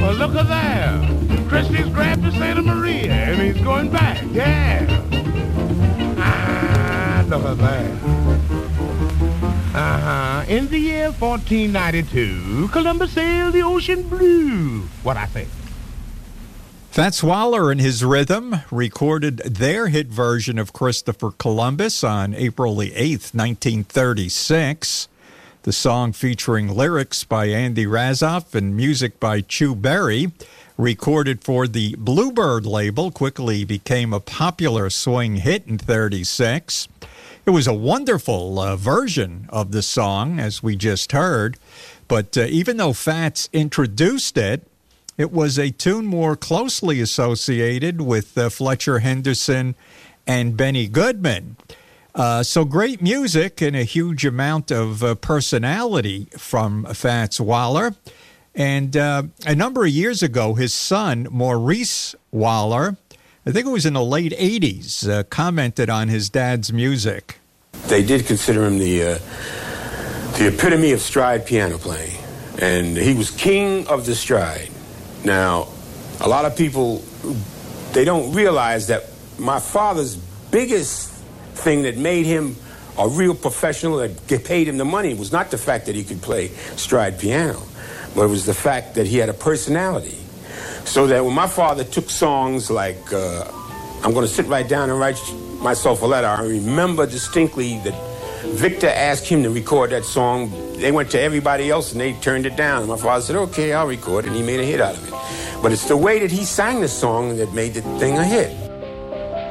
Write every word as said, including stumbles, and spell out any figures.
Well, look at there. Christie's grabbed the Santa Maria, and he's going back. Yeah. Ah, look at that. Uh-huh. In the year fourteen ninety-two, Columbus sailed the ocean blue. What I say? Fats Waller and his Rhythm recorded their hit version of Christopher Columbus on April the eighth, nineteen thirty-six. The song, featuring lyrics by Andy Razzoff and music by Chu Berry, recorded for the Bluebird label, quickly became a popular swing hit in thirty-six. It was a wonderful uh, version of the song, as we just heard, but uh, even though Fats introduced it, it was a tune more closely associated with uh, Fletcher Henderson and Benny Goodman. Uh, so great music and a huge amount of uh, personality from Fats Waller. And uh, a number of years ago, his son, Maurice Waller, I think it was in the late eighties, uh, commented on his dad's music. They did consider him the uh, the epitome of stride piano playing, and he was king of the stride. Now, a lot of people, they don't realize that my father's biggest thing that made him a real professional, that paid him the money, was not the fact that he could play stride piano, but it was the fact that he had a personality. So that when my father took songs like, uh, I'm going to sit right down and write myself a letter, I remember distinctly that Victor asked him to record that song. They went to everybody else and they turned it down. And my father said, okay, I'll record it, and he made a hit out of it. But it's the way that he sang the song that made the thing a hit.